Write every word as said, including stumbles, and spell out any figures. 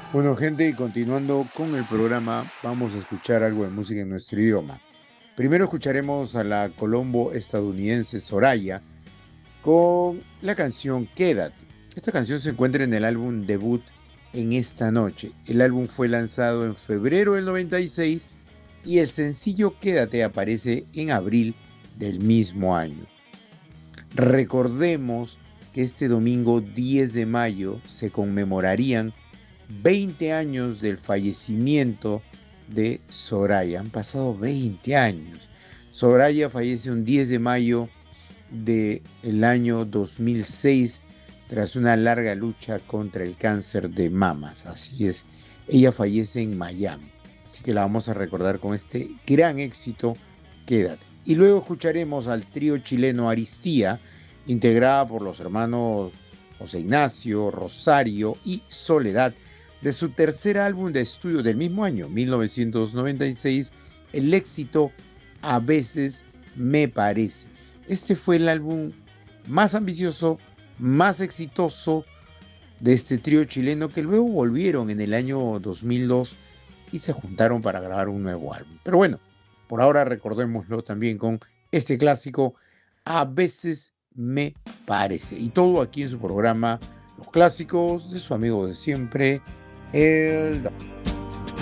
Bueno, gente, y continuando con el programa, vamos a escuchar algo de música en nuestro idioma. Primero escucharemos a la colombo estadounidense Soraya con la canción Quédate. Esta canción se encuentra en el álbum debut En esta noche. El álbum fue lanzado en febrero del noventa y seis y el sencillo Quédate aparece en abril del mismo año. Recordemos que este domingo diez de mayo se conmemorarían veinte años del fallecimiento de Soraya. Han pasado veinte años. Soraya fallece un diez de mayo del año dos mil seis tras una larga lucha contra el cáncer de mamas. Así es, ella fallece en Miami. Así que la vamos a recordar con este gran éxito, Quédate. Y luego escucharemos al trío chileno Aristía, integrada por los hermanos José Ignacio, Rosario y Soledad, de su tercer álbum de estudio del mismo año, mil novecientos noventa y seis, el éxito A veces me parece. Este fue el álbum más ambicioso, más exitoso de este trío chileno que luego volvieron en el año dos mil dos y se juntaron para grabar un nuevo álbum. Pero bueno, por ahora recordémoslo también con este clásico, A veces me parece. Y todo aquí en su programa, Los Clásicos, de su amigo de siempre, el